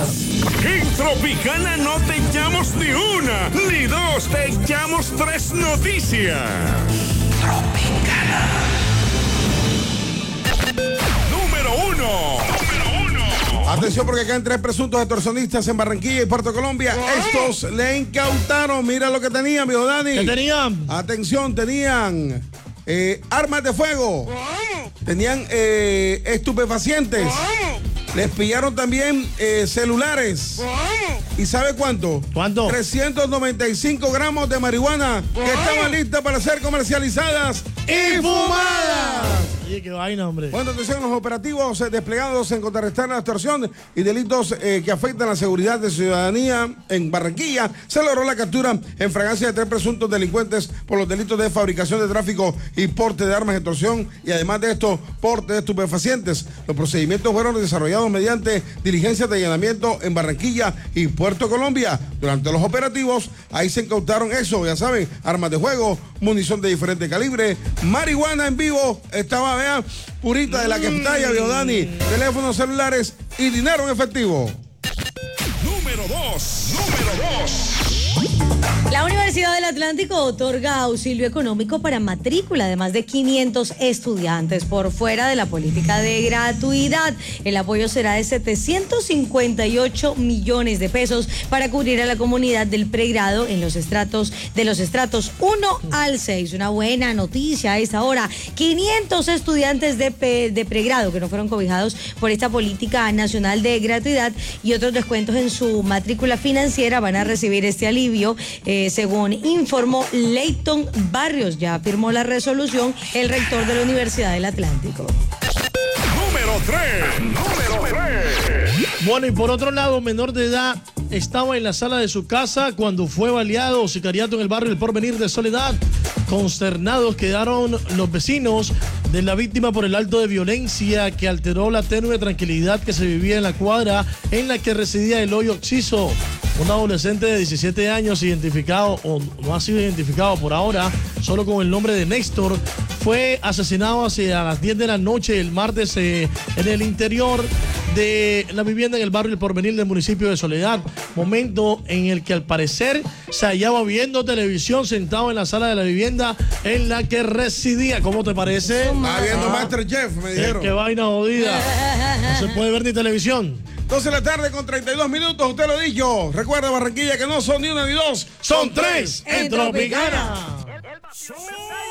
En Tropicana no te echamos ni una, ni dos, te echamos tres noticias. Tropicana. Número uno. Atención porque acá hay 3 presuntos extorsionistas en Barranquilla y Puerto Colombia. Estos le incautaron, mira lo que tenían, viejo Dani. ¿Qué tenían? Atención, tenían armas de fuego, tenían estupefacientes, les pillaron también celulares. ¿Y sabe cuánto? ¿Cuánto? 395 gramos de marihuana que estaban listas para ser comercializadas y fumadas. Oye, qué vaina, hombre. Bueno, atención, los operativos desplegados en contrarrestar la extorsión y delitos que afectan la seguridad de ciudadanía en Barranquilla, se logró la captura en fragancia de 3 presuntos delincuentes por los delitos de fabricación de tráfico y porte de armas de extorsión y además de esto, porte de estupefacientes. Los procedimientos fueron desarrollados mediante diligencias de allanamiento en Barranquilla y Puerto Colombia. Durante los operativos, ahí se incautaron eso, ya saben, armas de fuego, munición de diferente calibre, marihuana en vivo, estaba, vean, purita de la que estalla, viejo Dani, teléfonos celulares y dinero en efectivo. Número 2. La Universidad del Atlántico otorga auxilio económico para matrícula de más de 500 estudiantes por fuera de la política de gratuidad. El apoyo será de 758 millones de pesos para cubrir a la comunidad del pregrado en los estratos 1 al 6. Una buena noticia a esta hora. 500 estudiantes de pregrado que no fueron cobijados por esta política nacional de gratuidad y otros descuentos en su matrícula financiera van a recibir este alivio. Según informó Leighton Barrios, ya firmó la resolución el rector de la Universidad del Atlántico. Número 3. Bueno, y por otro lado, menor de edad estaba en la sala de su casa cuando fue baleado sicariato en el barrio El Porvenir de Soledad. Consternados quedaron los vecinos de la víctima por el acto de violencia que alteró la tenue tranquilidad que se vivía en la cuadra en la que residía Eloy Oxiso. Un adolescente de 17 años identificado, o no ha sido identificado por ahora, solo con el nombre de Néstor, fue asesinado hacia las 10 de la noche el martes en el interior de la vivienda en el barrio El Porvenir del municipio de Soledad. Momento en el que al parecer se hallaba viendo televisión sentado en la sala de la vivienda en la que residía. ¿Cómo te parece? Estaba viendo MasterChef, me dijeron. Qué vaina jodida. No se puede ver ni televisión. 12 de la tarde con 32 minutos, usted lo dijo. Recuerda, Barranquilla, que no son ni una ni dos, son 3 en Tropicana. Son